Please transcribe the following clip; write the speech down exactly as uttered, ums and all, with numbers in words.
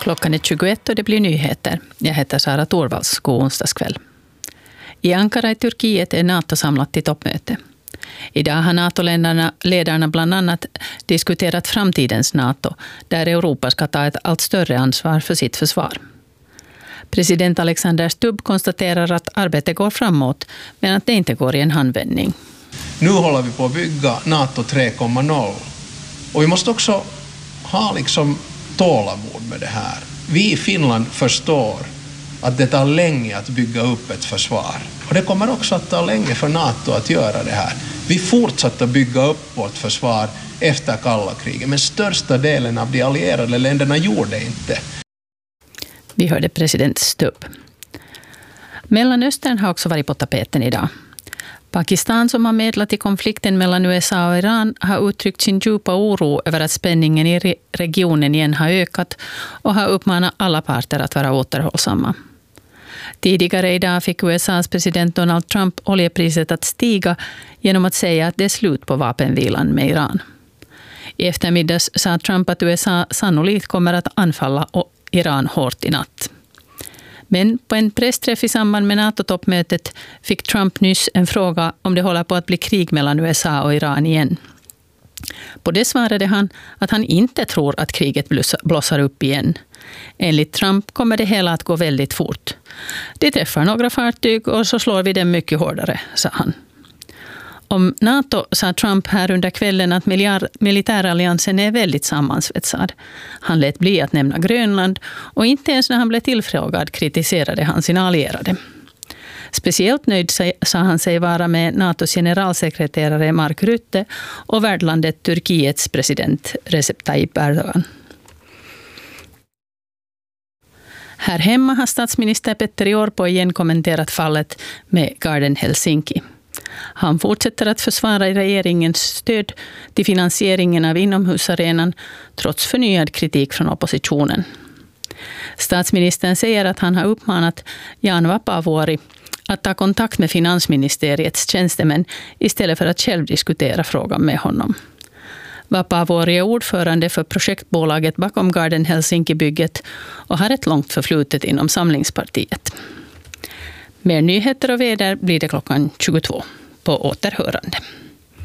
Klockan är tjugoett och det blir nyheter. Jag heter Sara Torvalds. God onsdagskväll. I Ankara i Turkiet är NATO samlat till toppmöte. Idag har NATO-ledarna bland annat diskuterat framtidens NATO, där Europa ska ta ett allt större ansvar för sitt försvar. President Alexander Stubb konstaterar att arbetet går framåt, men att det inte går i en handvändning. Nu håller vi på att bygga NATO tre komma noll. Och vi måste också ha liksom tålamod med det här. Vi i Finland förstår att det tar länge att bygga upp ett försvar. Och det kommer också att ta länge för NATO att göra det här. Vi fortsatte att bygga upp vårt försvar efter kalla kriget, men största delen av de allierade länderna gjorde inte. Vi hörde president Stubb. Mellanöstern har också varit på tapeten idag. Pakistan, som har medlat i konflikten mellan U S A och Iran, har uttryckt sin djupa oro över att spänningen i regionen igen har ökat och har uppmanat alla parter att vara återhållsamma. Tidigare idag fick U S A:s president Donald Trump oljepriset att stiga genom att säga att det är slut på vapenvilan med Iran. I eftermiddags sa Trump att U S A sannolikt kommer att anfalla Iran hårt i natt. Men på en pressträff i samband med NATO-toppmötet fick Trump nyss en fråga om det håller på att bli krig mellan U S A och Iran igen. På det svarade han att han inte tror att kriget blossar upp igen. Enligt Trump kommer det hela att gå väldigt fort. De träffar några fartyg och så slår vi dem mycket hårdare, sa han. Om NATO sa Trump här under kvällen att militäralliansen är väldigt sammansvetsad. Han lät bli att nämna Grönland och inte ens när han blev tillfrågad kritiserade han sina allierade. Speciellt nöjd sa han sig vara med NATOs generalsekreterare Mark Rutte och värdlandet Turkiets president Recep Tayyip Erdogan. Här hemma har statsminister Petteri Orpo igen kommenterat fallet med Garden Helsinki. Han fortsätter att försvara regeringens stöd till finansieringen av inomhusarenan trots förnyad kritik från oppositionen. Statsministern säger att han har uppmanat Jan Vapaavuori att ta kontakt med finansministeriets tjänstemän istället för att själv diskutera frågan med honom. Vapaavuori är ordförande för projektbolaget bakom Garden Helsinki-bygget och har ett långt förflutet inom Samlingspartiet. Mer nyheter och väder blir det klockan tjugotvå. På återhörande.